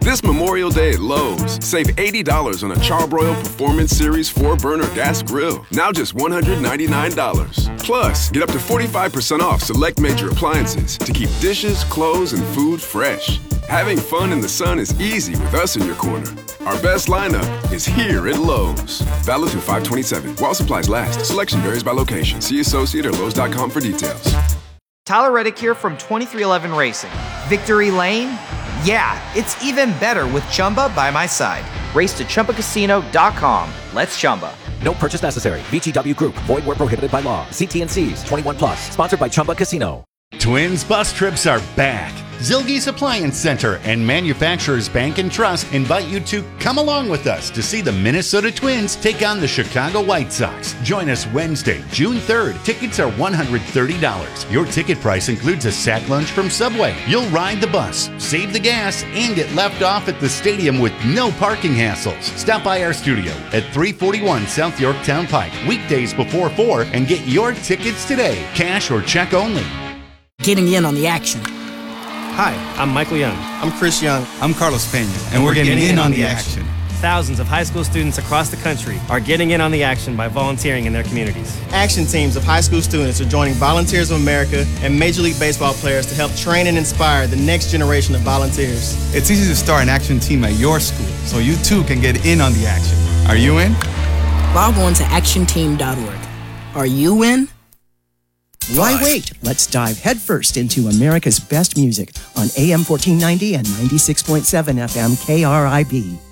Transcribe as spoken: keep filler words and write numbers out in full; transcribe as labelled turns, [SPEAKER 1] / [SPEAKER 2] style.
[SPEAKER 1] This Memorial Day at Lowe's, save eighty dollars on a Charbroil Performance Series four burner gas grill. Now just one hundred ninety-nine dollars. Plus, get up to forty-five percent off select major appliances to keep dishes, clothes, and food fresh. Having fun in the sun is easy with us in your corner. Our best lineup is here at Lowe's. Valid through five twenty-seven. While supplies last. Selection varies by location. See associate or Lowe's dot com for details.
[SPEAKER 2] Tyler Reddick here from twenty-three eleven Racing. Victory Lane? Yeah, it's even better with Chumba by my side. Race to Chumba Casino dot com. Let's Chumba.
[SPEAKER 3] No purchase necessary. V G W Group. Void where prohibited by law. See T and C's. twenty-one plus. Sponsored by Chumba Casino.
[SPEAKER 4] Twins bus trips are back. Zilge's Appliance Center and Manufacturers Bank and Trust invite you to come along with us to see the Minnesota Twins take on the Chicago White Sox. Join us Wednesday, June third. Tickets are one hundred thirty dollars. Your ticket price includes a sack lunch from Subway. You'll ride the bus, save the gas, and get left off at the stadium with no parking hassles. Stop by our studio at three forty-one South Yorktown Pike, weekdays before four, and get your tickets today. Cash or check only.
[SPEAKER 5] Getting in on the action.
[SPEAKER 6] Hi, I'm Michael Young.
[SPEAKER 7] I'm Chris Young.
[SPEAKER 8] I'm Carlos Pena, and, and we're, we're getting, getting in, in on the action.
[SPEAKER 6] action. Thousands of high school students across the country are getting in on the action by volunteering in their communities.
[SPEAKER 7] Action teams of high school students are joining Volunteers of America and Major League Baseball players to help train and inspire the next generation of volunteers.
[SPEAKER 8] It's easy to start an action team at your school, so you too can get in on the action. Are you in?
[SPEAKER 5] Log on to action team dot org. Are you in?
[SPEAKER 9] Why wait? Let's dive headfirst into America's best music on A M fourteen ninety and ninety-six point seven F M K R I B.